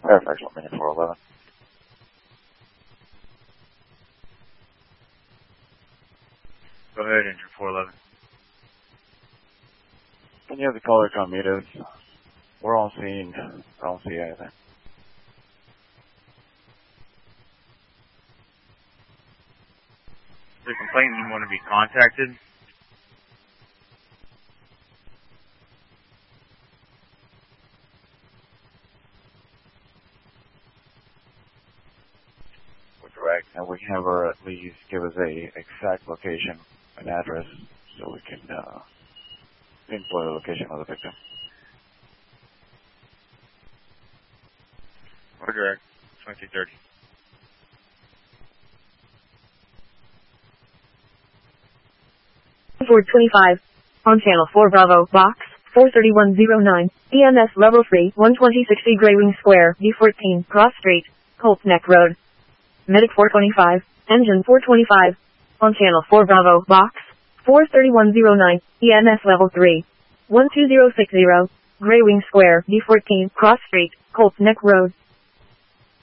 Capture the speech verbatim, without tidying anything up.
Fairfax, one minute four eleven. Go ahead, engine four eleven. Can you have the caller come meet us? We're on scene. I don't see anything. The complainant you want to be contacted? We're correct. And we can have her at least give us a exact location and address so we can uh, pinpoint the location of the victim. We're direct. twenty thirty. Ford twenty-five. On channel four Bravo, box four three one zero nine, E M S level three, one twenty sixty Grey Wing Square, B fourteen, Cross Street, Colts Neck Road. Medic four twenty-five, engine four twenty-five. On channel four Bravo, box four three one zero nine, E M S level three, one two zero six zero, Grey Wing Square, B fourteen, Cross Street, Colts Neck Road.